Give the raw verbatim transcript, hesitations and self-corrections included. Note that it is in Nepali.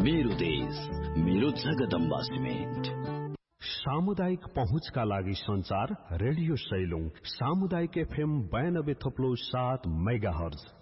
मेरो देश मेरो जगदम्बा सिमेन्ट। सामुदायिक पहुँचका लागि संचार रेडियो सैलुङ सामुदायिक एफएम बयानब्बे थप्लो सात मेगा हर्ज